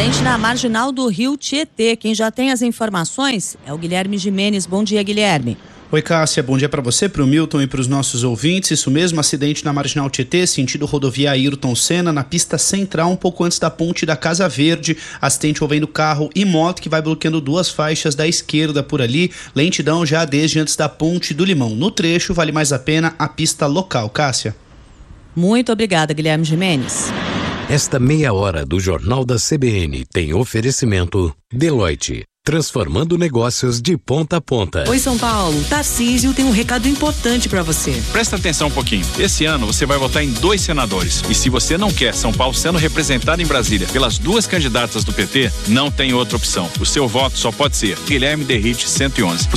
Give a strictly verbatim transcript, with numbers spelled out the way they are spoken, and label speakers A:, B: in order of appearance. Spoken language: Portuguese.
A: Acidente na marginal do Rio Tietê. Quem já tem as informações é o Guilherme Gimenez. Bom dia, Guilherme.
B: Oi, Cássia, bom dia para você, para o Milton e para os nossos ouvintes. Isso mesmo, acidente na Marginal Tietê, sentido rodovia Ayrton Senna, na pista central, um pouco antes da ponte da Casa Verde. Acidente envolvendo carro e moto que vai bloqueando duas faixas da esquerda por ali. Lentidão já desde antes da ponte do Limão. No trecho, vale mais a pena a pista local. Cássia.
A: Muito obrigada, Guilherme Gimenez.
C: Esta meia hora do Jornal da C B N tem oferecimento Deloitte, transformando negócios de ponta a ponta.
D: Oi, São Paulo, Tarcísio tem um recado importante pra você.
E: Presta atenção um pouquinho. Esse ano você vai votar em dois senadores. E se você não quer São Paulo sendo representado em Brasília pelas duas candidatas do P T, não tem outra opção. O seu voto só pode ser Guilherme Derrite cento e onze.